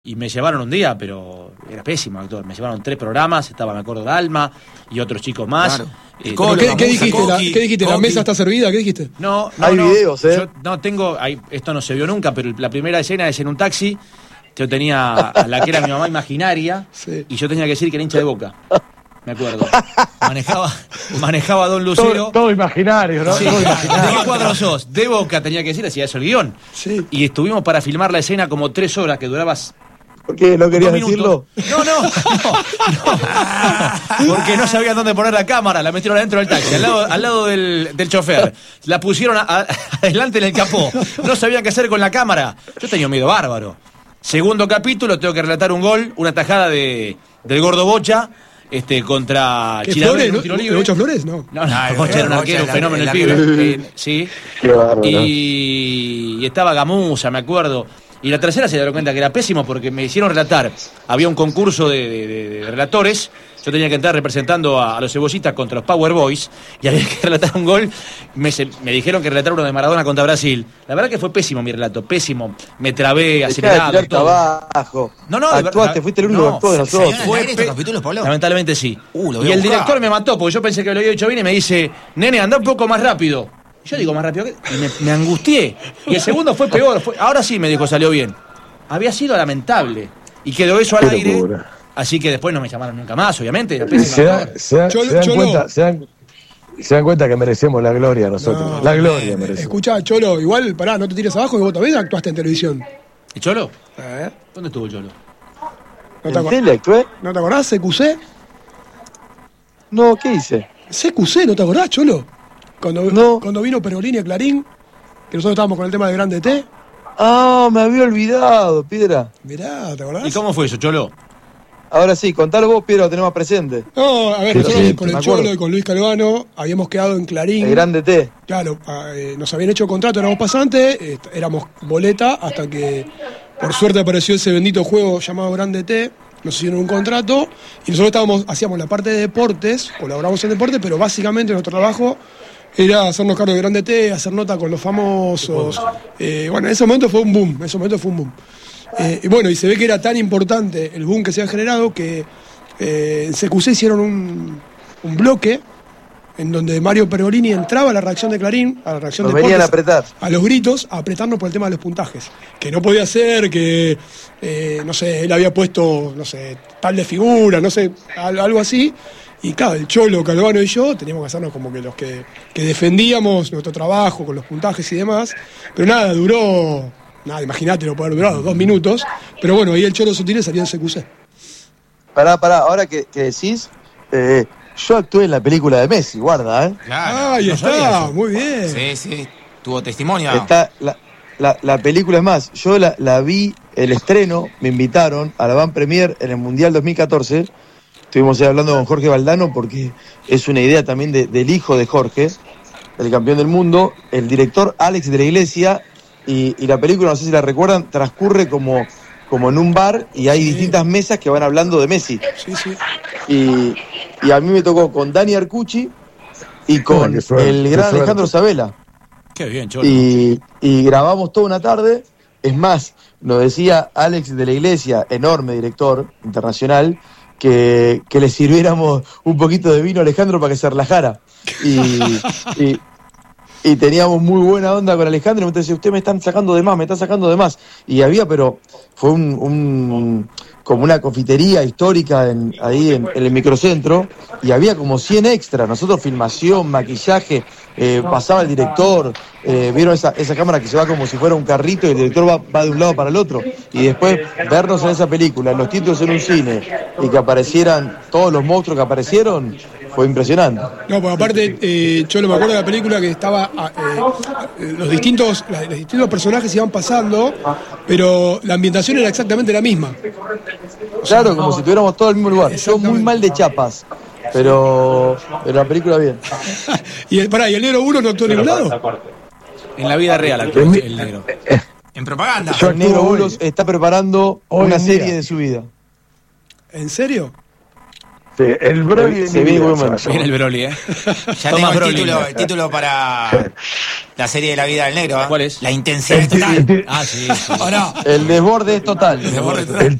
Y me llevaron un día, pero era pésimo actor. Me llevaron 3 programas, estaba, me acuerdo, Dalma y otros chicos más. Claro. ¿Qué dijiste? ¿La mesa está servida? ¿Qué dijiste? No, hay videos, yo no tengo, esto no se vio nunca, pero la primera escena es en un taxi. Yo tenía a la que era mi mamá imaginaria, sí. Y yo tenía que decir que era hincha de Boca. Me acuerdo. Manejaba a Don Lucero. Todo imaginario, ¿no? Sí. Todo ¿De imaginario. qué cuadro sos? De Boca tenía que decir, hacía eso el guión. Sí. Y estuvimos para filmar la escena como 3 horas, que duraba. ¿Por qué? ¿No querías 2 minutos. decirlo? No. Porque no sabían dónde poner la cámara, la metieron adentro del taxi, al lado del chofer. La pusieron adelante en el capó. No sabían qué hacer con la cámara. Yo tenía un miedo bárbaro. Segundo capítulo, tengo que relatar un gol, una tajada del Gordo Bocha, contra Chilabé, un tiro libre. ¿Bocha Flores? No. No, Bocha era un arquero, un fenómeno el pibe. Sí. Qué bárbaro. Y estaba Gamuza, me acuerdo. Y la tercera se dieron cuenta que era pésimo porque me hicieron relatar. Había un concurso de relatores. Yo tenía que entrar representando a los cebollitas contra los Power Boys y había que relatar un gol. Me dijeron que relatar uno de Maradona contra Brasil. La verdad que fue pésimo mi relato, pésimo. Me trabé, acelerado. Abajo. No, actuaste, fuiste el único que actuó de nosotros. ¿Fue estos capítulos, Pablo? Lamentablemente sí. Lo voy Y a el buscar. director me mató porque yo pensé que lo había hecho bien y me dice, nene, anda un poco más rápido. Y yo digo, más rápido que... Y me angustié. Y el segundo fue peor. Ahora sí me dijo, salió bien. Había sido lamentable. Y quedó eso al aire. Locura. Así que después no me llamaron nunca más, obviamente. Era Se dan cuenta que merecemos la gloria nosotros. No, la gloria merecemos. Escuchá, Cholo, igual, pará, no te tires abajo, que vos también actuaste en televisión. ¿El Cholo? ¿Eh? ¿Dónde estuvo el Cholo? ¿No ¿En tele actué? ¿No te acordás? ¿CQC? No, ¿qué hice? ¿CQC? ¿No te acordás, Cholo? No. Cuando vino Pergolini a Clarín, que nosotros estábamos con el tema de Grande T. Ah, me había olvidado, Piedra. Mirá, ¿te acordás? ¿Y cómo fue eso, Cholo? Ahora sí, contalo vos, Piedra, lo tenemos presente. No, a ver, Sí, nosotros sí, con me el acuerdo. Cholo y con Luis Calvano habíamos quedado en Clarín. El Grande T. Claro, nos habían hecho contrato, éramos pasantes, éramos boleta, hasta que por suerte apareció ese bendito juego llamado Grande T, nos hicieron un contrato y nosotros hacíamos la parte de deportes, colaboramos en deportes, pero básicamente nuestro trabajo era hacernos cargo de Grande T, hacer nota con los famosos. Bueno, en ese momento fue un boom, y bueno, y se ve que era tan importante el boom que se había generado que en CQC hicieron un bloque en donde Mario Pergolini entraba a la redacción de Clarín, a la redacción de Nos venían a deportes, apretar. a los gritos, a apretarnos por el tema de los puntajes. Que no podía ser que, no sé, él había puesto, no sé, tal de figura, no sé, algo así. Y claro, el Cholo, Calvano y yo teníamos que hacernos como que los que defendíamos nuestro trabajo con los puntajes y demás. Pero nada, duró, imagínate, no puede haber durado 2 minutos. Pero bueno, ahí el Cholo Sotile salió en CQC. Pará, ahora que decís, yo actué en la película de Messi, guarda, ¿eh? Claro. Ahí no sabía está, eso. muy bien. Sí. Tuvo testimonio. Está la película, es más, yo la vi, el estreno, me invitaron a la Van Premier en el Mundial 2014. Estuvimos ahí hablando con Jorge Valdano porque es una idea también del hijo de Jorge, el campeón del mundo, el director Alex de la Iglesia, y la película, no sé si la recuerdan, transcurre como en un bar y hay distintas mesas que van hablando de Messi. Sí. Y a mí me tocó con Dani Arcucci y con qué suerte, el qué gran suerte. Alejandro Sabela. Qué bien, Cholo. Y grabamos toda una tarde. Es más, nos decía Alex de la Iglesia, enorme director internacional, que le sirviéramos un poquito de vino a Alejandro para que se relajara. Y teníamos muy buena onda con Alejandro. Y me decía, usted me están sacando de más. Y había, pero fue como una confitería histórica ahí en el microcentro. Y había como 100 extras. Nosotros filmación, maquillaje, pasaba el director. Vieron esa cámara que se va como si fuera un carrito y el director va de un lado para el otro. Y después vernos en esa película, en los títulos en un cine, y que aparecieran todos los monstruos que aparecieron, fue impresionante. No, pues aparte, Cholo, me acuerdo de la película que estaba, los distintos personajes iban pasando, pero la ambientación era exactamente la misma. Claro, como si tuviéramos todo el mismo lugar. Yo muy mal de chapas, pero la película bien. y el negro 1 no actuó en ningún lado. En la vida real actuó el negro. En propaganda. El negro Bulos está preparando Hoy una en serie día. de su vida. ¿En serio? Sí, el Broly de Se mi viene vida, buen se va a momento. Viene llamar. el Broly, Ya Tomás tengo Broly. el título para la serie de la vida del negro. ¿eh? ¿Cuál es? La intensidad total. Ah, sí. ¿O no? El desborde es total. El desborde total. El